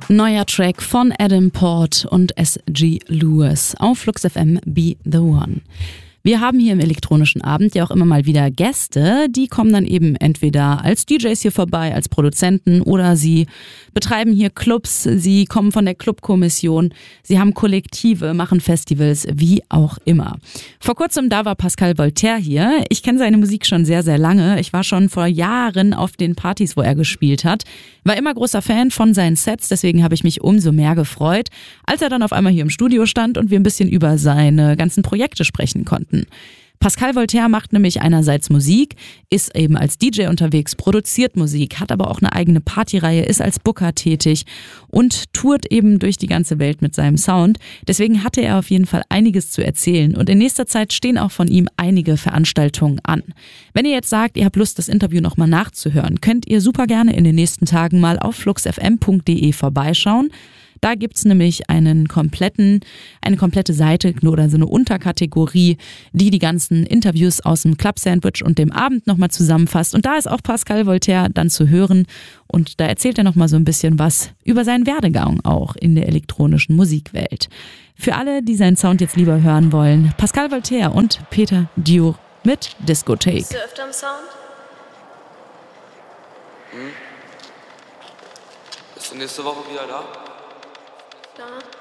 Neuer Track von Adam Port und S.G. Lewis auf Flux FM, Be The One. Wir haben hier im elektronischen Abend ja auch immer mal wieder Gäste, die kommen dann eben entweder als DJs hier vorbei, als Produzenten oder sie betreiben hier Clubs, sie kommen von der Clubkommission, sie haben Kollektive, machen Festivals, wie auch immer. Vor kurzem, da war Pascal Voltaire hier. Ich kenne seine Musik schon sehr, sehr lange. Ich war schon vor Jahren auf den Partys, wo er gespielt hat. War immer großer Fan von seinen Sets, deswegen habe ich mich umso mehr gefreut, als er dann auf einmal hier im Studio stand und wir ein bisschen über seine ganzen Projekte sprechen konnten. Pascal Voltaire macht nämlich einerseits Musik, ist eben als DJ unterwegs, produziert Musik, hat aber auch eine eigene Partyreihe, ist als Booker tätig und tourt eben durch die ganze Welt mit seinem Sound. Deswegen hatte er auf jeden Fall einiges zu erzählen und in nächster Zeit stehen auch von ihm einige Veranstaltungen an. Wenn ihr jetzt sagt, ihr habt Lust, das Interview nochmal nachzuhören, könnt ihr super gerne in den nächsten Tagen mal auf fluxfm.de vorbeischauen. Da gibt's nämlich eine komplette Seite oder so eine Unterkategorie, die die ganzen Interviews aus dem Club Sandwich und dem Abend nochmal zusammenfasst. Und da ist auch Pascal Voltaire dann zu hören. Und da erzählt er nochmal so ein bisschen was über seinen Werdegang auch in der elektronischen Musikwelt. Für alle, die seinen Sound jetzt lieber hören wollen, Pascal Voltaire und Peter Dior mit Discothek. Bist du öfter am Sound? Bist du nächste Woche wieder da? Da.